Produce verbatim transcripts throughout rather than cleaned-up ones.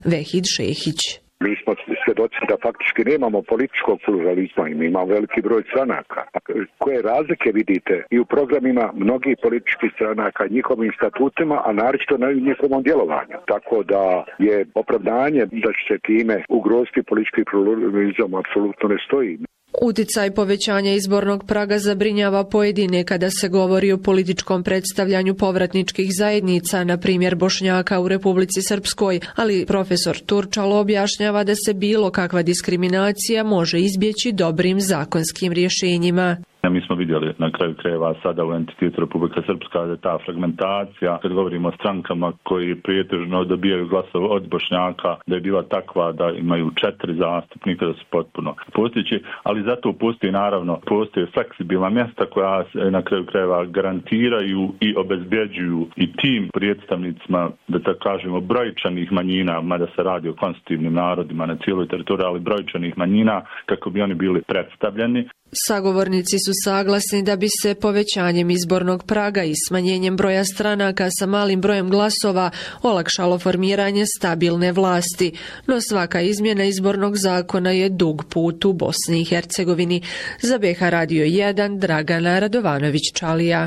Vehid Šehić. Mi smo svjedoci da faktički nemamo političkog pluralizma i mi imamo veliki broj stranaka. Koje razlike vidite i u programima mnogih političkih stranaka, njihovim statutima, a naročito na njihovom djelovanju. Tako da je opravdanje da će se time ugroziti politički pluralizam apsolutno ne stoji. Uticaj povećanja izbornog praga zabrinjava pojedine kada se govori o političkom predstavljanju povratničkih zajednica, na primjer Bošnjaka u Republici Srpskoj, ali profesor Turčal objašnjava da se bilo kakva diskriminacija može izbjeći dobrim zakonskim rješenjima. Mi smo vidjeli na kraju krajeva sada u entitetu Republika Srpska da ta fragmentacija, kad govorimo o strankama koji prijetežno dobijaju glasove od Bošnjaka, da je bila takva da imaju četiri zastupnika, da su potpuno postojeći, ali zato postoji naravno, postoje fleksibilna mjesta koja na kraju krajeva garantiraju i obezbjeđuju i tim predstavnicima, da tako kažemo, brojčanih manjina, mada se radi o konstitutivnim narodima na cijeloj teritoriji, ali brojčanih manjina, kako bi oni bili predstavljeni. Sagovornici su saglasni da bi se povećanjem izbornog praga i smanjenjem broja stranaka sa malim brojem glasova olakšalo formiranje stabilne vlasti, no svaka izmjena izbornog zakona je dug put u Bosni i Hercegovini. Za B H Radio jedan, Dragana Radovanović-Čalija.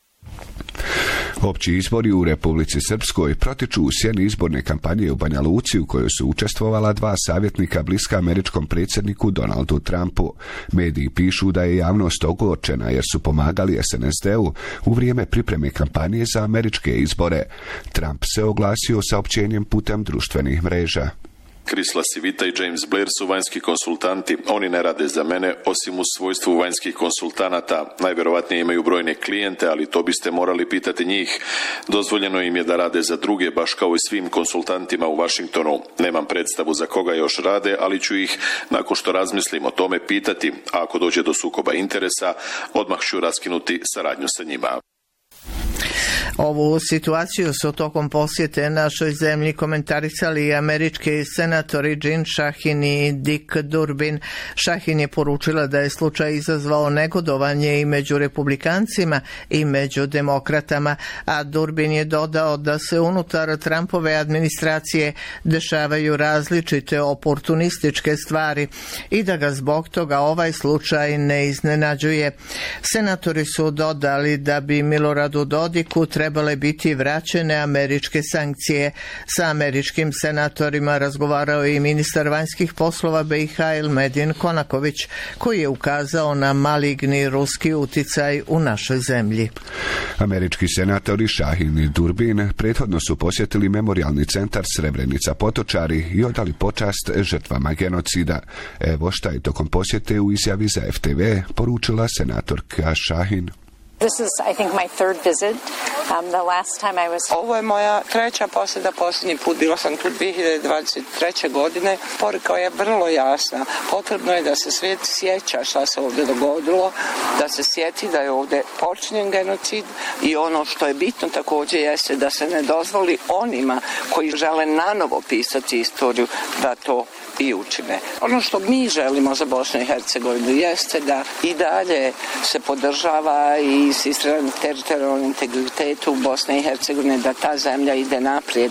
Opći izbori u Republici Srpskoj protiču u sjeni izborne kampanje u Banja Luci u kojoj su učestvovala dva savjetnika bliska američkom predsjedniku Donaldu Trumpu. Mediji pišu da je javnost ogorčena jer su pomagali S N S D-u u vrijeme pripreme kampanje za američke izbore. Trump se oglasio saopćenjem putem društvenih mreža. Chris LaCivita i James Blair su vanjski konsultanti. Oni ne rade za mene, osim u svojstvu vanjskih konsultanata. Najvjerovatnije imaju brojne klijente, ali to biste morali pitati njih. Dozvoljeno im je da rade za druge, baš kao i svim konsultantima u Washingtonu. Nemam predstavu za koga još rade, ali ću ih, nakon što razmislim o tome, pitati. A ako dođe do sukoba interesa, odmah ću raskinuti saradnju sa njima. Ovu situaciju su tokom posjete našoj zemlji komentarisali američki senatori Jean Shaheen i Dick Durbin. Shaheen je poručila da je slučaj izazvao negodovanje i među republikancima i među demokratama, a Durbin je dodao da se unutar Trumpove administracije dešavaju različite oportunističke stvari i da ga zbog toga ovaj slučaj ne iznenađuje. Senatori su dodali da bi Miloradu Dodiku trebale biti vraćene američke sankcije. Sa američkim senatorima razgovarao je i ministar vanjskih poslova B i H Elmedin Konaković, koji je ukazao na maligni ruski uticaj u našoj zemlji. Američki senatori Shaheen i Durbin prethodno su posjetili memorijalni centar Srebrenica Potočari i odali počast žrtvama genocida. Evo šta je tokom posjete u izjavi za F T V poručila senatorka Shaheen. This is, I think, my third visit. Um, the last time I was... Ovo je moja treća posjeta, posljednji put bila sam tu dvije hiljade dvadeset treće. godine. Poruka je vrlo jasna. Potrebno je da se svijet sjeća šta se ovdje dogodilo, da se sjeti da je ovdje počinjen genocid i ono što je bitno također jeste da se ne dozvoli onima koji žele nanovo pisati istoriju da to i učine. Ono što mi želimo za Bosnu i Hercegovinu jeste da i dalje se podržava i insistira na teritorijalnom integritetu Bosne i Hercegovine, da ta zemlja ide naprijed.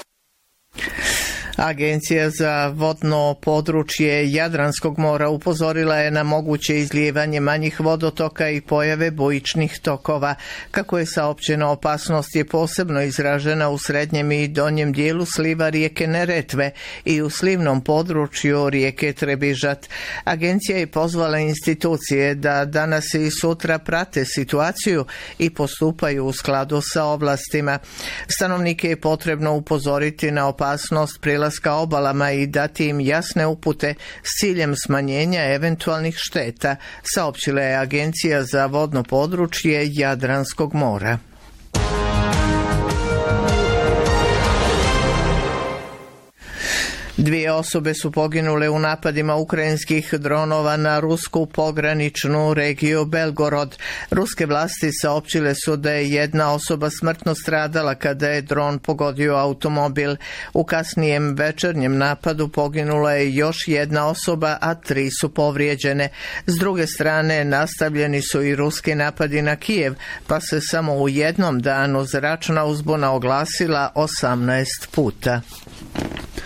Agencija za vodno područje Jadranskog mora upozorila je na moguće izlijevanje manjih vodotoka i pojave bujičnih tokova. Kako je saopćeno, opasnost je posebno izražena u srednjem i donjem dijelu sliva rijeke Neretve i u slivnom području rijeke Trebižat. Agencija je pozvala institucije da danas i sutra prate situaciju i postupaju u skladu sa ovlastima. Stanovnike je potrebno upozoriti na opasnost prilaska obalama i dati im jasne upute s ciljem smanjenja eventualnih šteta, saopćila je Agencija za vodno područje Jadranskog mora. Dvije osobe su poginule u napadima ukrajinskih dronova na rusku pograničnu regiju Belgorod. Ruske vlasti saopćile su da je jedna osoba smrtno stradala kada je dron pogodio automobil. U kasnijem večernjem napadu poginula je još jedna osoba, a tri su povrijeđene. S druge strane, nastavljeni su i ruski napadi na Kijev, pa se samo u jednom danu zračna uzbuna oglasila osamnaest puta.